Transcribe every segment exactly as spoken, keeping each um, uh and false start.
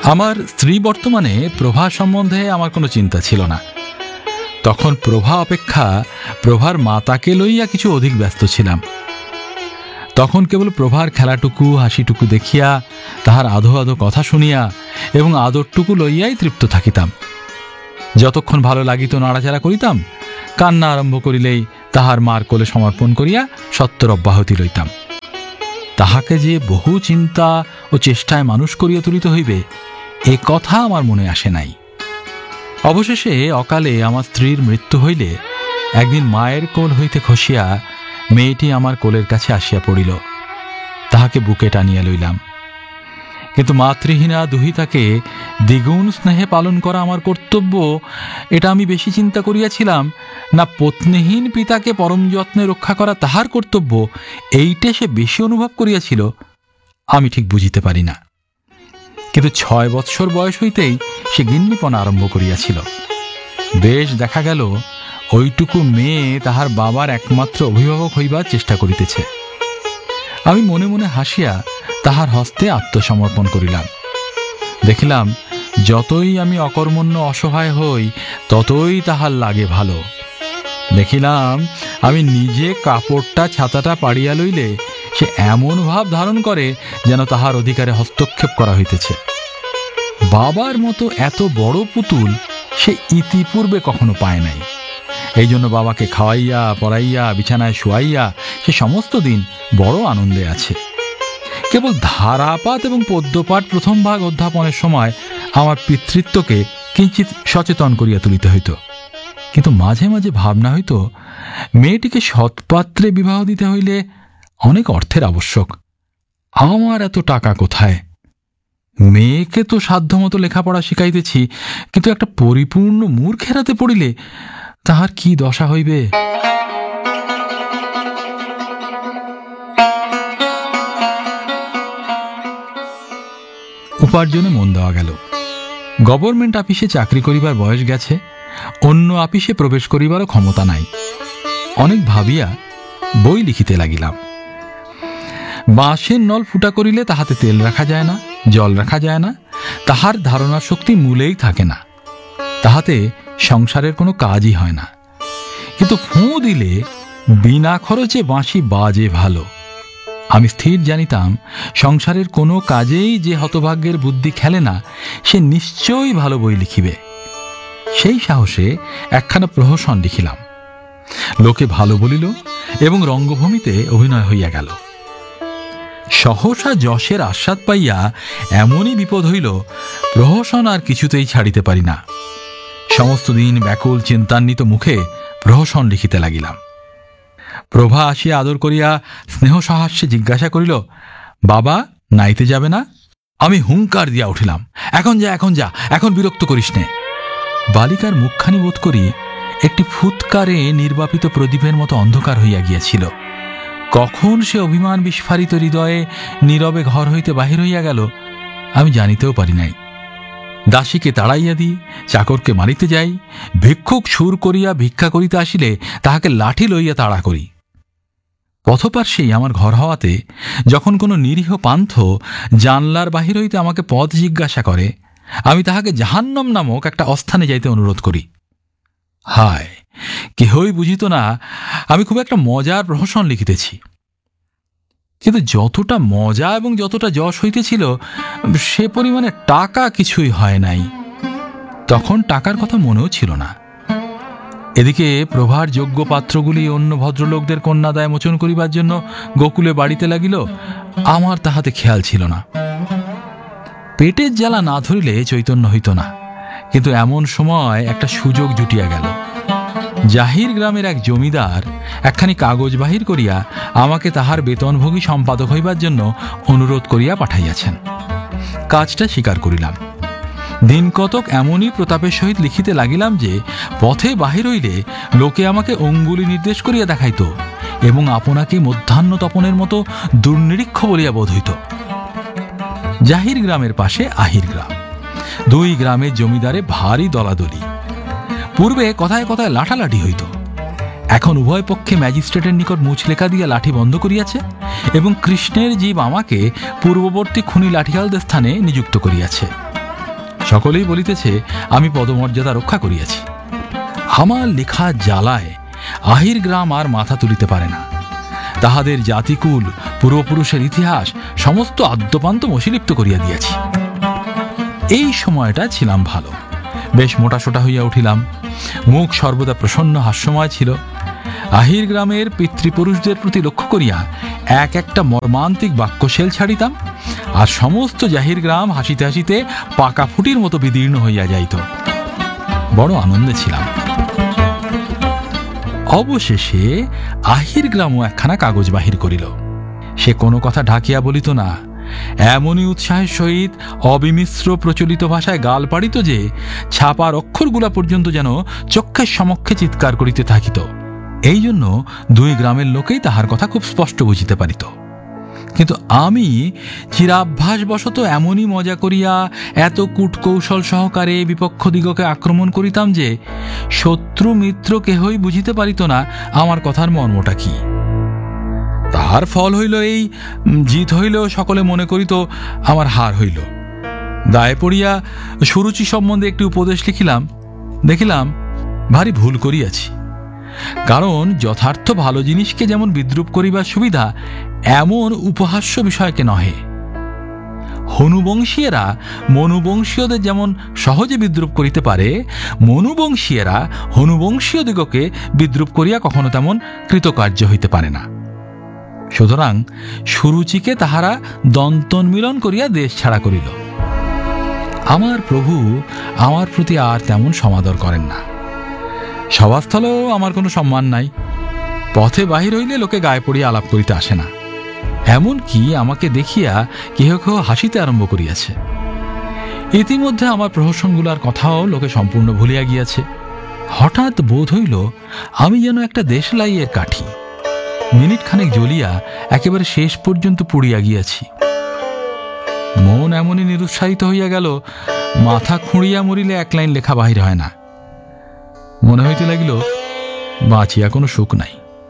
আমার স্ত্রী বর্তমানে প্রভা সম্বন্ধে আমার কোনো চিন্তা ছিল না। তখন প্রভা অপেক্ষা প্রভার মাতাকে লইয়া কিছু অধিক ব্যস্ত ছিলাম। তখন কেবল প্রভার খেলাটুকু হাসিটুকু দেখিয়া, তাহার আধো আধো কথা শুনিয়া এবং আদরটুকু লইয়াই তৃপ্ত থাকিতাম। যতক্ষণ ভালো লাগিত নাড়াচাড়া করিতাম, কান্না আরম্ভ করিলেই তাহার মার কোলে সমর্পণ করিয়া সত্তর অব্যাহতি লইতাম। তাহাকে যে বহু চিন্তা ও চেষ্টায় মানুষ করিয়া তুলিতে হইবে, এ কথা আমার মনে আসে নাই। অবশেষে অকালে আমার স্ত্রীর মৃত্যু হইলে একদিন মায়ের কোল হইতে খসিয়া মেয়েটি আমার কোলের কাছে আসিয়া পড়িল। তাহাকে বুকে টানিয়া লইলাম। কিন্তু মাতৃহীনা দুহিতাকে দ্বিগুণ স্নেহে পালন করা আমার কর্তব্য, এটা আমি বেশি চিন্তা করিয়াছিলাম, না পত্নীহীন পিতাকে পরম যত্নে রক্ষা করা তাহার কর্তব্য, এইটে সে বেশি অনুভব করিয়াছিল, আমি ঠিক বুঝিতে পারি না। কিন্তু ছয় বৎসর বয়স হইতেই সে গিন্নিপনা আরম্ভ করিয়াছিল। বেশ দেখা গেল ওইটুকু মেয়ে তাহার বাবার একমাত্র অভিভাবক হইবার চেষ্টা করিতেছে। আমি মনে মনে হাসিয়া তাহার হস্তে আত্মসমর্পণ করিলাম। দেখিলাম যতই আমি অকর্মণ্য অসহায় হই, ততই তাহার লাগে ভালো। দেখিলাম আমি নিজে কাপড়টা ছাতাটা পাড়িয়া লইলে সে এমন ভাব ধারণ করে যেন তাহার অধিকারে হস্তক্ষেপ করা হইতেছে। বাবার মতো এত বড় পুতুল সে ইতিপূর্বে কখনো পায় নাই। এই জন্য বাবাকে খাওয়াইয়া পড়াইয়া বিছানায় শুয়াইয়া সে সমস্ত দিন বড় আনন্দে আছে। কেবল ধারাপাত এবং পদ্যপাঠ প্রথম ভাগ অধ্যাপনের সময় আমার পিতৃত্বকে কিঞ্চিত সচেতন করিয়া তুলিতে হইত। কিন্তু মাঝে মাঝে ভাবনা হইত, মেয়েটিকে সৎপাত্রে বিবাহ দিতে হইলে অনেক অর্থের আবশ্যক। আমার এত টাকা কোথায়? মেয়েকে তো সাধ্যমতো লেখাপড়া শিখাইতেছি, কিন্তু একটা পরিপূর্ণ মূর্খের হাতে পড়িলে তাহার কি দশা হইবে? উপার্জনে মন দেওয়া গেল। গভর্নমেন্ট আপিসে চাকরি করিবার বয়স গেছে, অন্য আপিসে প্রবেশ করিবারও ক্ষমতা নাই। অনেক ভাবিয়া বই লিখিতে লাগিলাম। বাঁশের নল ফুটা করিলে তাহাতে তেল রাখা যায় না, জল রাখা যায় না, তাহার ধারণা শক্তি মূলেই থাকে না, তাহাতে সংসারের কোনো কাজই হয় না। কিন্তু ফুঁ দিলে বিনা খরচে বাঁশি বাজে ভালো। আমি স্থির জানিতাম, সংসারের কোনো কাজেই যে হতভাগ্যের বুদ্ধি খেলে না, সে নিশ্চয়ই ভালো বই লিখিবে। সেই সাহসে একখানা প্রহসন লিখিলাম। লোকে ভালো বলিল এবং রঙ্গভূমিতে অভিনয় হইয়া গেল। সহসা যশের আস্বাদ পাইয়া এমনই বিপদ হইল, প্রহসন আর কিছুতেই ছাড়িতে পারি না। সমস্ত দিন ব্যাকুল চিন্তান্বিত মুখে প্রহসন লিখিতে লাগিলাম। প্রভা আসিয়া আদর করিয়া স্নেহ সহাস্যে জিজ্ঞাসা করিল, বাবা নাইতে যাবে না? আমি হুঙ্কার দিয়া উঠিলাম, এখন যা এখন যা, এখন বিরক্ত করিস নে। বালিকার মুখখানি বোধ করি একটি ফুৎকারে নির্বাপিত প্রদীপের মতো অন্ধকার হইয়া গিয়াছিল। কখন সে অভিমান বিস্ফারিত হৃদয়ে নীরবে ঘর হইতে বাহির হইয়া গেল, আমি জানিতেও পারি নাই। দাসীকে তাড়াইয়া দিই, চাকরকে মারিতে যাই, ভিক্ষুক সুর করিয়া ভিক্ষা করিতে আসিলে তাহাকে লাঠি লইয়া তাড়া করি। পথপার্শ্বেই আমার ঘর হওয়াতে যখন কোনো নিরীহ পান্থ জানলার বাহির হইতে আমাকে পথ জিজ্ঞাসা করে, আমি তাহাকে জাহান্নম নামক একটা অস্থানে যাইতে অনুরোধ করি। হায়, কেহই বুঝিত না আমি খুব একটা মজার প্রহসন লিখিতেছি। কিন্তু যতটা মজা এবং যতটা যশ হইতেছিল, সে পরিমাণে টাকা কিছুই হয় নাই। তখন টাকার কথা মনেও ছিল না। এদিকে প্রভার যোগ্য পাত্রগুলি অন্য ভদ্রলোকদের কন্যাদায় মোচন করিবার জন্য গোকুলে বাড়িতে লাগিল, আমার তাহাতে খেয়াল ছিল না। পেটের জ্বালা না ধরিলে চৈতন্য হইত না, কিন্তু এমন সময় একটা সুযোগ জুটিয়া গেল। জাহির গ্রামের এক জমিদার একখানি কাগজ বাহির করিয়া আমাকে তাহার বেতনভোগী সম্পাদক হইবার জন্য অনুরোধ করিয়া পাঠাইয়াছেন। কাজটা স্বীকার করিলাম। দিন কতক এমনই প্রতাপের সহিত লিখিতে লাগিলাম যে পথে বাহির হইলে লোকে আমাকে অঙ্গুলি নির্দেশ করিয়া দেখাইত এবং আপনাকে মধ্যাহ্ন তপনের মতো দুর্নিরীক্ষ বলিয়া বোধ হইত। জাহির গ্রামের পাশে আহির গ্রাম, দুই গ্রামের জমিদারে ভারী দলাদলি। পূর্বে কথায় কথায় লাঠালাঠি হইত, এখন উভয় পক্ষে ম্যাজিস্ট্রেটের নিকট মুচলেখা দিয়া লাঠি বন্ধ করিয়াছে এবং কৃষ্ণের জীব আমাকে পূর্ববর্তী খুনি লাঠিয়ালদের স্থানে নিযুক্ত করিয়াছে। সকলেই বলিতেছে আমি পদমর্যাদা রক্ষা করিয়াছি। আমার লেখা জ্বালায় আহির গ্রাম আর মাথা তুলিতে পারে না। তাহাদের জাতিকুল, পূর্বপুরুষের ইতিহাস সমস্ত আদ্যপান্ত মশিলিপ্ত করিয়া দিয়াছি। এই সময়টা ছিলাম ভালো, বেশ মোটাসোটা হইয়া উঠিলাম। মুখ সর্বদা প্রসন্ন হাস্যময় ছিল। আহির গ্রামের পিতৃপুরুষদের প্রতি লক্ষ্য করিয়া এক একটা মর্মান্তিক বাক্যশেল ছাড়িতাম, আর সমস্ত জাহির গ্রাম হাসিতে হাসিতে পাকা ফুটির মতো বিদীর্ণ হইয়া যাইত। বড় আনন্দে ছিলাম। অবশেষে আহির গ্রামও একখানা কাগজ বাহির করিল। সে কোনো কথা ঢাকিয়া বলিত না, এমনই উৎসাহের সহিত অবিমিশ্র প্রচলিত ভাষায় গাল পাড়িত যে ছাপার অক্ষরগুলা পর্যন্ত যেন চক্ষের সমক্ষে চিৎকার করিতে থাকিত। এই জন্য দুই গ্রামের লোকেই তাহার কথা খুব স্পষ্ট বুঝিতে পারিত। কিন্তু আমি চিরাভ্যাসবশত এমনই মজা করিয়া এত কূটকৌশল সহকারে বিপক্ষ দিগকে আক্রমণ করিতাম যে শত্রু মিত্র কেহই বুঝিতে পারিত না আমার কথার মর্মটা কি। তাহার ফল হইল এই, জিত হইল সকলে মনে করিত আমার হার হইল। দায়ে পড়িয়া সুরুচি সম্বন্ধে একটি উপদেশ লিখিলাম, দেখিলাম ভারী ভুল করিয়াছি। কারণ যথার্থ ভালো জিনিসকে যেমন বিদ্রুপ করিবার সুবিধা, এমন উপহাস্য বিষয়কে নহে। হনুবংশীয়রা মনুবংশীয়দের যেমন সহজে বিদ্রুপ করিতে পারে, মনুবংশীয়রা হনুবংশীয় দিগকে বিদ্রুপ করিয়া কখনো তেমন কৃতকার্য হইতে পারে না। সুতরাং সুরুচিকে তাহারা দন্তন্মিলন করিয়া দেশ ছাড়া করিল। আমার প্রভু আমার প্রতি আর তেমন সমাদর করেন না। সভাস্থলেও আমার কোনো সম্মান নাই। পথে বাহির হইলে লোকে গায়ে পড়িয়া আলাপ করিতে আসে না। এমন কি আমাকে দেখিয়া কেহ কেহ হাসিতে আরম্ভ করিয়াছে। ইতিমধ্যে আমার প্রহসনগুলার কথাও লোকে সম্পূর্ণ ভুলিয়া গিয়াছে। হঠাৎ বোধ হইল আমি যেন একটা দেশলাইয়ের কাঠি, মিনিট খানেক জ্বলিয়া একেবারে শেষ পর্যন্ত পুড়িয়া গিয়াছি। মন এমনই নিরুৎসাহিত হইয়া গেল, মাথা খুঁড়িয়া মরিলে এক লাইন লেখা বাহির হয় না। মনে হইতে লাগিল বাঁচিয়া কোনো সুখ নাই।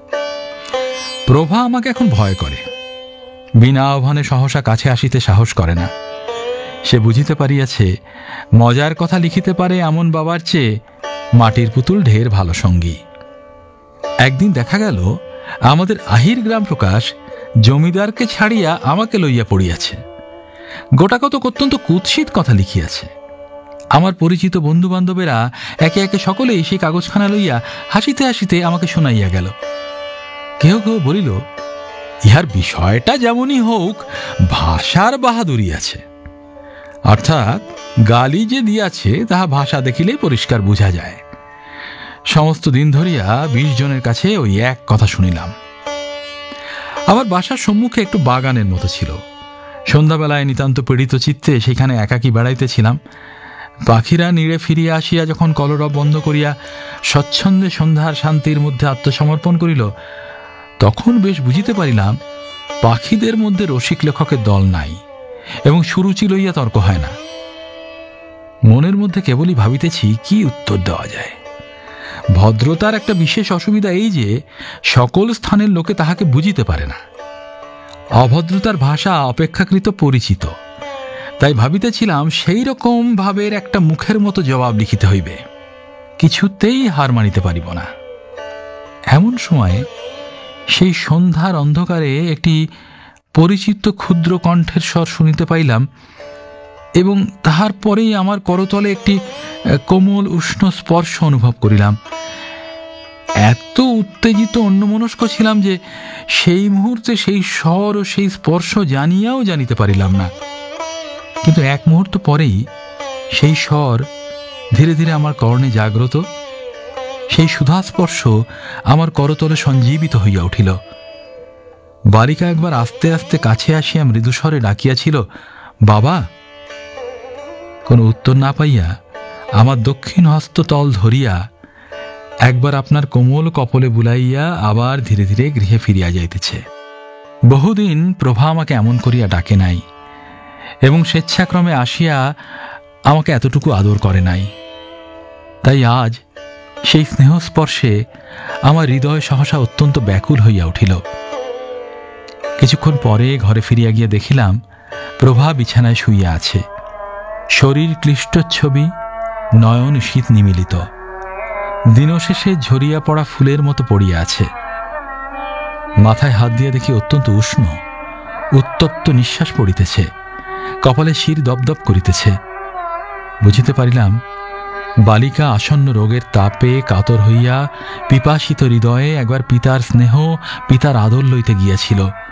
প্রভা আমাকে এখন ভয় করে, বিনা আহ্বানে সহসা কাছে আসিতে সাহস করে না। সে বুঝিতে পারিয়াছে মজার কথা লিখিতে পারে এমন বাবার চেয়ে মাটির পুতুল ঢের ভালো সঙ্গী। একদিন দেখা গেল আমাদের আহির গ্রাম প্রকাশ জমিদারকে ছাড়িয়া আমাকে লইয়া পড়িয়াছে। গোটাকতক অত্যন্ত কুৎসিত কথা লিখিয়াছে। আমার পরিচিত বন্ধু বান্ধবেরা একে একে সকলেই সেই কাগজখানা লইয়া হাসিতে হাসিতে আমাকে শোনাইয়া গেল। কেহ কেহ বলিল, ইহার বিষয়টা যেমনই হোক ভাষার বাহাদুরি আছে। অর্থাৎ গালি যে দিয়াছে তাহা ভাষা দেখিলেই পরিষ্কার বোঝা যায়। সমস্ত দিন ধরিয়া বিশ জনের কাছে ওই এক কথা শুনিলাম। আমার বাসার সম্মুখে একটু বাগানের মতো ছিল। সন্ধ্যাবেলায় নিতান্ত পীড়িত চিত্তে সেখানে একাকী বেড়াইতেছিলাম। পাখিরা নিড়ে ফিরিয়া আসিয়া যখন কলরব বন্ধ করিয়া স্বচ্ছন্দে সন্ধ্যার শান্তির মধ্যে আত্মসমর্পণ করিল, তখন বেশ বুঝিতে পারিলাম পাখিদের মধ্যে রসিক লেখকের দল নাই এবং সুরুচি লইয়া তর্ক হয় না। মনের মধ্যে কেবলই ভাবিতেছি কি উত্তর দেওয়া যায়। ভদ্রতার একটা বিশেষ অসুবিধা এই যে সকল স্থানের লোকে তাহাকে বুঝিতে পারে না। অভদ্রতার ভাষা অপেক্ষাকৃত পরিচিত, তাই ভাবিতেছিলাম সেই রকম ভাবের একটা মুখের মতো জবাব লিখিতে হইবে। কিছুতেই হার মানিতে পারিব না। এমন সময় সেই সন্ধ্যার অন্ধকারে একটি পরিচিত ক্ষুদ্র কণ্ঠের স্বর শুনিতে পাইলাম এবং তাহার পরেই আমার করতলে একটি কোমল উষ্ণ স্পর্শ অনুভব করিলাম। এত উত্তেজিত অন্যমনস্ক ছিলাম যে সেই মুহূর্তে সেই স্বর ও সেই স্পর্শ জানিয়াও জানিতে পারিলাম না। কিন্তু এক মুহূর্ত পরেই সেই স্বর ধীরে ধীরে আমার কর্ণে জাগ্রত। সেই সুধাস্পর্শ আমার করতলে সঞ্জীবিত হইয়া উঠিল। বালিকা একবার আস্তে আস্তে কাছে আসিয়া মৃদুস্বরে ডাকিয়াছিল, বাবা। কোনো উত্তর না পাইয়া আমার দক্ষিণ হস্ত তল ধরিয়া একবার আপনার কোমল কপলে বুলাইয়া আবার ধীরে ধীরে গৃহে ফিরিয়া যাইতেছে। বহুদিন প্রভা আমাকে এমন করিয়া ডাকে নাই এবং স্বেচ্ছাক্রমে আসিয়া আমাকে এতটুকু আদর করে নাই। তাই আজ সেই স্নেহস্পর্শে আমার হৃদয় সহসা অত্যন্ত ব্যাকুল হইয়া উঠিল। কিছুক্ষণ পরে ঘরে ফিরিয়া গিয়া দেখিলাম প্রভা বিছানায় শুইয়া আছে। শরীর ক্লিষ্ট ছবি, নয়ন শীত নিমিলিত, দিনশেষে ঝরিয়া পড়া ফুলের মতো পড়িয়া আছে। মাথায় হাত দিয়া দেখি অত্যন্ত উষ্ণ, উত্তপ্ত নিঃশ্বাস পড়িতেছে, কপালে শির দপদপ করিতেছে। বুঝিতে পারিলাম বালিকা আসন্ন রোগের তাপে কাতর হইয়া পিপাসিত হৃদয়ে একবার পিতার স্নেহ, পিতার আদর লইতে গিয়াছিল।